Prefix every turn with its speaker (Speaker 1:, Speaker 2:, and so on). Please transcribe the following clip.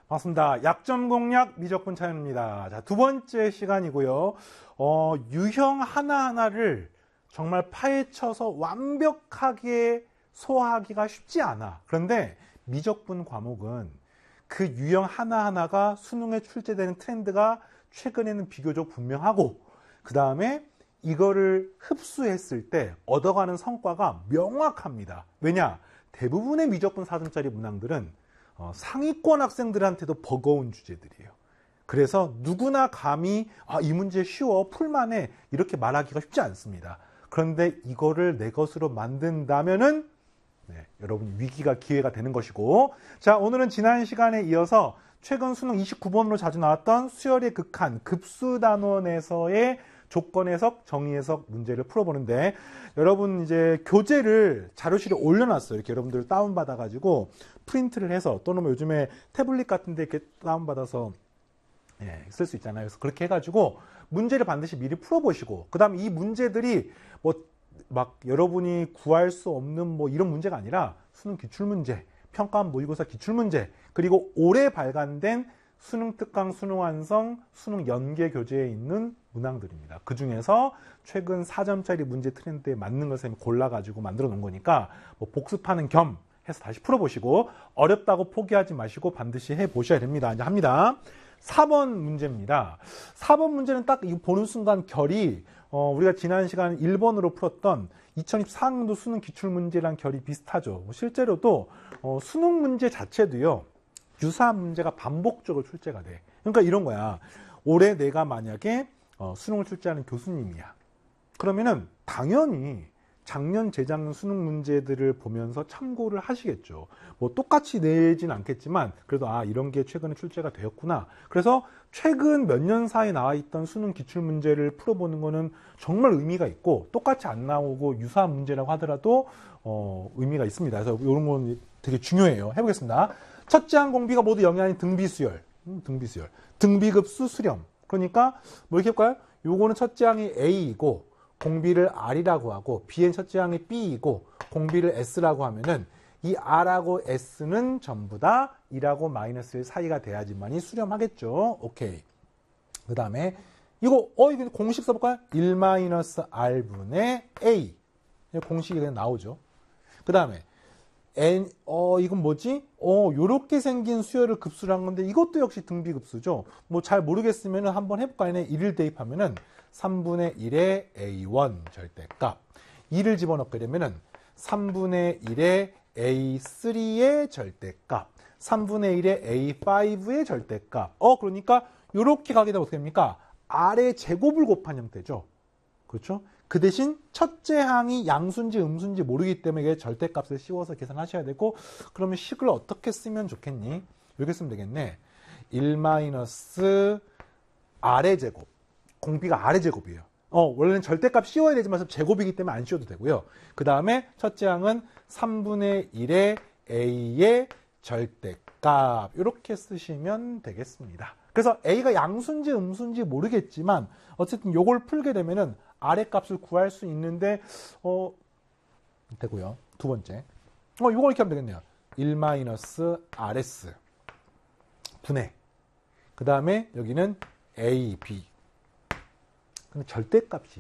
Speaker 1: 반갑습니다. 약점 공략 미적분 차연입니다. 자, 두 번째 시간이고요. 유형 하나하나를 정말 파헤쳐서 완벽하게 소화하기가 쉽지 않아. 그런데 미적분 과목은 그 유형 하나하나가 수능에 출제되는 트렌드가 최근에는 비교적 분명하고, 그 다음에 이거를 흡수했을 때 얻어가는 성과가 명확합니다. 왜냐? 대부분의 미적분 4점짜리 문항들은 상위권 학생들한테도 버거운 주제들이에요. 그래서 누구나 감히 이 문제 쉬워, 풀만해 이렇게 말하기가 쉽지 않습니다. 그런데 이거를 내 것으로 만든다면은 여러분 위기가 기회가 되는 것이고, 자, 오늘은 지난 시간에 이어서 최근 수능 29번으로 자주 나왔던 수열의 극한 급수단원에서의 조건 해석, 정의 해석 문제를 풀어보는데, 여러분 이제 교재를 자료실에 올려놨어요. 이렇게 여러분들 다운받아가지고 프린트를 해서, 또는 뭐 요즘에 태블릿 같은데 이렇게 다운받아서 쓸 수 있잖아요. 그래서 그렇게 해가지고 문제를 반드시 미리 풀어보시고, 그 다음 이 문제들이 막 여러분이 구할 수 없는 뭐 이런 문제가 아니라 수능 기출문제, 평가원 모의고사 기출문제, 그리고 올해 발간된 수능 특강, 수능 완성, 수능 연계 교재에 있는 문항들입니다. 그 중에서 최근 4점짜리 문제 트렌드에 맞는 것을 골라가지고 만들어 놓은 거니까 뭐 복습하는 겸 해서 다시 풀어보시고, 어렵다고 포기하지 마시고 반드시 해보셔야 됩니다. 이제 합니다. 4번 문제입니다. 4번 문제는 딱 이거 보는 순간 결이 우리가 지난 시간 1번으로 풀었던 2024학년도 수능 기출문제랑 결이 비슷하죠. 실제로도 수능 문제 자체도요, 유사한 문제가 반복적으로 출제가 돼. 그러니까 이런 거야. 올해 내가 만약에 수능을 출제하는 교수님이야. 그러면은 당연히 작년, 재작년 수능 문제들을 보면서 참고를 하시겠죠. 뭐 똑같이 내진 않겠지만 그래도 이런 게 최근에 출제가 되었구나. 그래서 최근 몇 년 사이에 나와 있던 수능 기출 문제를 풀어보는 거는 정말 의미가 있고, 똑같이 안 나오고 유사한 문제라고 하더라도 의미가 있습니다. 그래서 이런 건 되게 중요해요. 해보겠습니다. 첫째 항공비가 모두 0이 아닌 등비수열, 등비급수 수렴. 그러니까 뭐 이렇게 할까요? 요거는 첫째 항이 A이고 공비를 R이라고 하고, B엔 첫째 항이 B이고 공비를 S라고 하면은 이 R하고 S는 전부 다 2라고 마이너스 1 사이가 돼야지만이 수렴하겠죠. 오케이. 그 다음에 이거 공식 써볼까요? 1-R분의 A. 공식이 그냥 나오죠. 그 다음에 이건 뭐지? 요렇게 생긴 수열을 급수를 한 건데, 이것도 역시 등비급수죠. 뭐 잘 모르겠으면 한번 해볼까요? 1을 대입하면은 3분의 1의 A1 절대값. 2를 집어넣게 되면은 3분의 1의 A3의 절대값. 3분의 1의 A5의 절대값. 그러니까 요렇게 가게 되면 어떻게 됩니까? R의 제곱을 곱한 형태죠. 그렇죠? 그 대신 첫째 항이 양수인지 음수인지 모르기 때문에 이게 절대값을 씌워서 계산하셔야 되고, 그러면 식을 어떻게 쓰면 좋겠니? 이렇게 쓰면 되겠네. 1-R의 제곱. 공비가 R의 제곱이에요. 원래는 절대값 씌워야 되지만 제곱이기 때문에 안 씌워도 되고요. 그 다음에 첫째 항은 3분의 1의 A의 절대값. 이렇게 쓰시면 되겠습니다. 그래서 A가 양수인지 음수인지 모르겠지만 어쨌든 요걸 풀게 되면은 R의 값을 구할 수 있는데 되고요. 두 번째, 요걸 이렇게 하면 되겠네요. 1-RS 분의, 그 다음에 여기는 A, B. 근데 절대값이